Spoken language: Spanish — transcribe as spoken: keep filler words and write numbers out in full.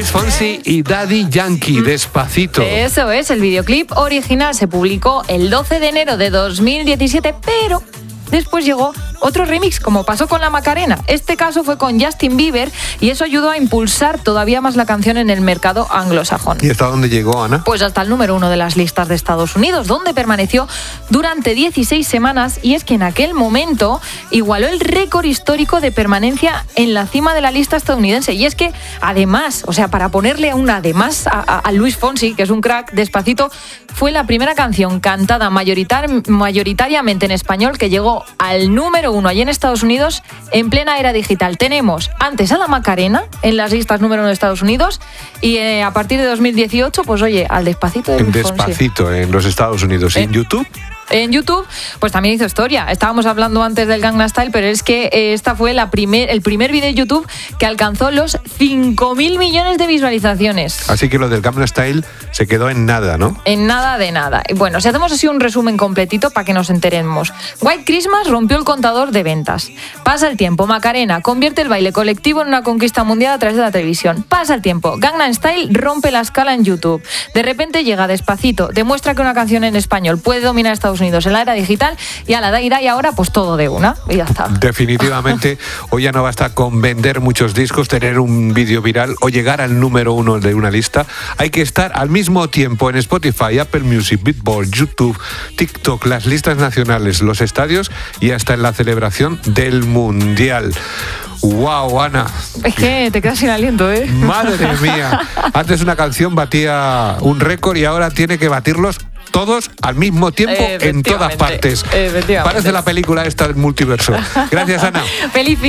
Luis Fonsi y Daddy Yankee, Despacito. Eso es, el videoclip original se publicó el doce de enero de dos mil diecisiete, pero después llegó otro remix, como pasó con la Macarena. Este caso fue con Justin Bieber y eso ayudó a impulsar todavía más la canción en el mercado anglosajón. ¿Y hasta dónde llegó, Ana? Pues hasta el número uno de las listas de Estados Unidos, donde permaneció durante dieciséis semanas, y es que en aquel momento igualó el récord histórico de permanencia en la cima de la lista estadounidense. Y es que además, o sea, para ponerle un además a, a, a Luis Fonsi, que es un crack, Despacito fue la primera canción cantada mayoritar, mayoritariamente en español que llegó al número uno allí en Estados Unidos en plena era digital. Tenemos antes a la Macarena en las listas número uno de Estados Unidos y eh, a partir de dos mil dieciocho, pues oye, al Despacito de Luis Despacito Fonsi. En los Estados Unidos. ¿Y en YouTube? En YouTube, pues también hizo historia. Estábamos hablando antes del Gangnam Style, pero es que esta fue la primer, el primer vídeo de YouTube que alcanzó los cinco mil millones de visualizaciones. Así que lo del Gangnam Style se quedó en nada, ¿no? En nada de nada. Bueno, si hacemos así un resumen completito para que nos enteremos. White Christmas rompió el contador de ventas. Pasa el tiempo, Macarena convierte el baile colectivo en una conquista mundial a través de la televisión. Pasa el tiempo, Gangnam Style rompe la escala en YouTube. De repente llega Despacito, demuestra que una canción en español puede dominar Estados Unidos en la era digital, y a la de irá y ahora pues todo de una y ya está. Definitivamente hoy ya no basta con vender muchos discos, tener un vídeo viral o llegar al número uno de una lista. Hay que estar al mismo tiempo en Spotify, Apple Music, Beatport, YouTube, TikTok, las listas nacionales, los estadios y hasta en la celebración del Mundial. ¡Wow, Ana! Es que te quedas sin aliento, ¿eh? ¡Madre mía! Antes una canción batía un récord y ahora tiene que batirlos todos al mismo tiempo en todas partes. Parece la película esta del multiverso. Gracias, Ana. Feliz